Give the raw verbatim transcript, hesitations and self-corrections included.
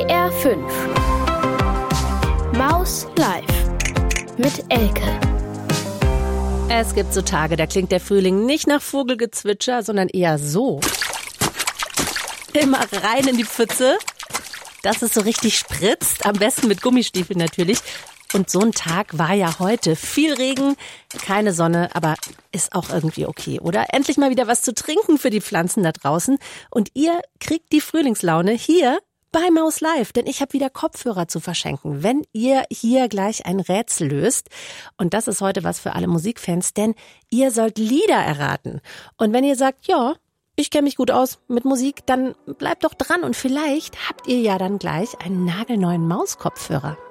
B R fünf Maus live mit Elke. Es gibt so Tage, da klingt der Frühling nicht nach Vogelgezwitscher, sondern eher so. Immer rein in die Pfütze, dass es so richtig spritzt, am besten mit Gummistiefeln natürlich. Und so ein Tag war ja heute. Viel Regen, keine Sonne, aber ist auch irgendwie okay, oder? Endlich mal wieder was zu trinken für die Pflanzen da draußen. Und ihr kriegt die Frühlingslaune hier bei Maus Live, denn ich habe wieder Kopfhörer zu verschenken, wenn ihr hier gleich ein Rätsel löst. Und das ist heute was für alle Musikfans, denn ihr sollt Lieder erraten. Und wenn ihr sagt, ja, ich kenne mich gut aus mit Musik, dann bleibt doch dran und vielleicht habt ihr ja dann gleich einen nagelneuen Mauskopfhörer.